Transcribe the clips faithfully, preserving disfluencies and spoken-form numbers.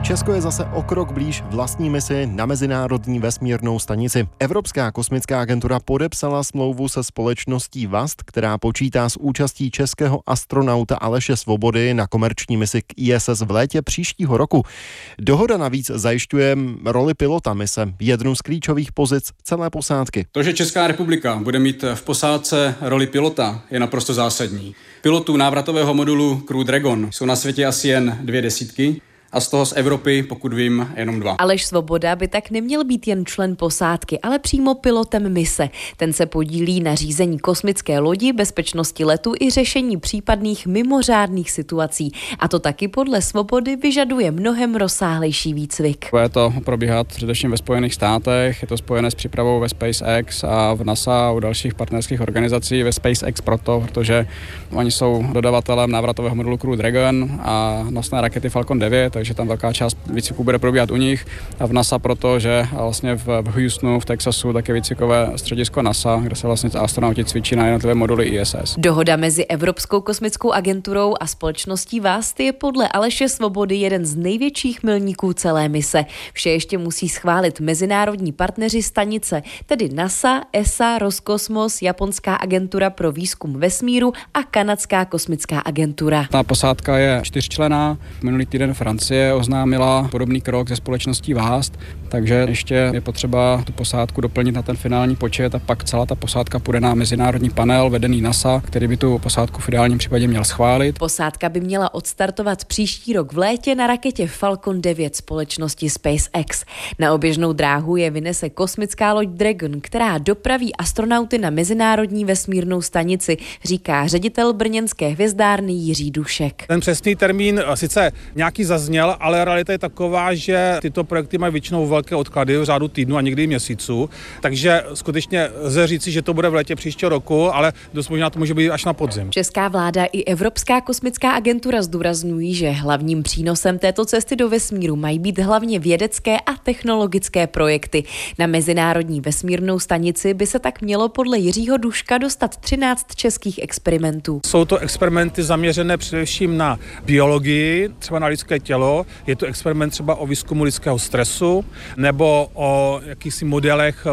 Česko je zase o krok blíž vlastní misi na mezinárodní vesmírnou stanici. Evropská kosmická agentura podepsala smlouvu se společností Vast, která počítá s účastí českého astronauta Aleše Svobody na komerční misi k I S S v létě příštího roku. Dohoda navíc zajišťuje roli pilota mise, jednu z klíčových pozic celé posádky. To, že Česká republika bude mít v posádce roli pilota, je naprosto zásadní. Pilotů návratového modulu Crew Dragon jsou na světě asi jen dvě desítky. A z toho z Evropy, pokud vím, jenom dva. Aleš Svoboda by tak neměl být jen člen posádky, ale přímo pilotem mise. Ten se podílí na řízení kosmické lodi, bezpečnosti letu i řešení případných mimořádných situací. A to taky podle Svobody vyžaduje mnohem rozsáhlejší výcvik. Bude to probíhat především ve Spojených státech, je to spojené s přípravou ve SpaceX a v NASA a u dalších partnerských organizací. Ve SpaceX proto, protože oni jsou dodavatelem návratového modulu Crew Dragon a nosné rakety Falcon devět, takže tam velká část výcviku bude probíhat u nich, a v NASA proto, že vlastně v Houstonu, v Texasu, také výcvikové středisko NASA, kde se vlastně astronauti cvičí na jednotlivé moduly I S S. Dohoda mezi Evropskou kosmickou agenturou a společností Vast je podle Aleše Svobody jeden z největších milníků celé mise. Vše ještě musí schválit mezinárodní partneři stanice, tedy NASA, E S A, Roskosmos, Japonská agentura pro výzkum vesmíru a Kanadská kosmická agentura. Ta posádka je čtyřčlenná. Minulý týden Francie oznámila podobný krok ze společností Vast, takže ještě je potřeba tu posádku doplnit na ten finální počet a pak celá ta posádka půjde na mezinárodní panel vedený NASA, který by tu posádku v ideálním případě měl schválit. Posádka by měla odstartovat příští rok v létě na raketě Falcon devět společnosti SpaceX. Na oběžnou dráhu je vynese kosmická loď Dragon, která dopraví astronauty na mezinárodní vesmírnou stanici, říká ředitel brněnské hvězdárny Jiří Dušek. Ten přesný termín sice nějaký zazněl, ale realita je taková, že tyto projekty mají většinou velké odklady v řádu týdnu a někdy i měsíců, takže skutečně lze říci, že to bude v létě příštího roku, ale dost možná to může být až na podzim. Česká vláda i Evropská kosmická agentura zdůrazňují, že hlavním přínosem této cesty do vesmíru mají být hlavně vědecké a technologické projekty. Na mezinárodní vesmírnou stanici by se tak mělo podle Jiřího Duška dostat třináct českých experimentů. Jsou to experimenty zaměřené především na biologii, třeba na lidské tělo, je to experiment třeba o výzkumu lidského stresu nebo o jakýchsi modelech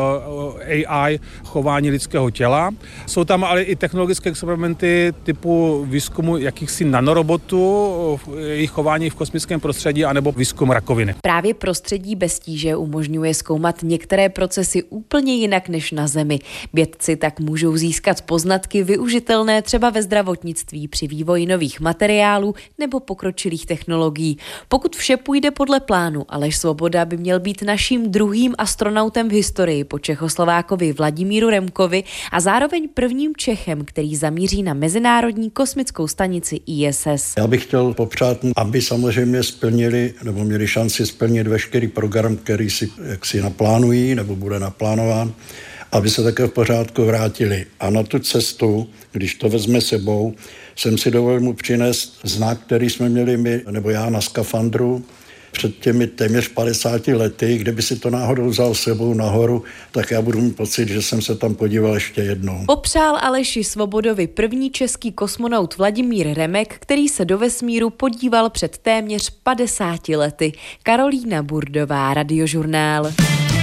A I chování lidského těla. Jsou tam ale i technologické experimenty typu výzkumu jakýchsi nanorobotů, jejich chování v kosmickém prostředí anebo výzkum rakoviny. Právě prostředí bez tíže umožňuje zkoumat některé procesy úplně jinak než na Zemi. Vědci tak můžou získat poznatky využitelné třeba ve zdravotnictví při vývoji nových materiálů nebo pokročilých technologií. Pokud vše půjde podle plánu, Aleš Svoboda by měl být naším druhým astronautem v historii po Čechoslovákovi Vladimíru Remkovi a zároveň prvním Čechem, který zamíří na mezinárodní kosmickou stanici I S S. Já bych chtěl popřát, aby samozřejmě splnili nebo měli šanci splnit veškerý program, který si jaksi naplánují nebo bude naplánován, aby se také v pořádku vrátili. A na tu cestu, když to vezme sebou, jsem si dovolil mu přinést znak, který jsme měli my, nebo já na skafandru před těmi téměř padesáti lety. Kdyby si to náhodou vzal sebou nahoru, tak já budu mít pocit, že jsem se tam podíval ještě jednou. Popřál Aleši Svobodovi první český kosmonaut Vladimír Remek, který se do vesmíru podíval před téměř padesáti lety. Karolína Burdová, Radiožurnál.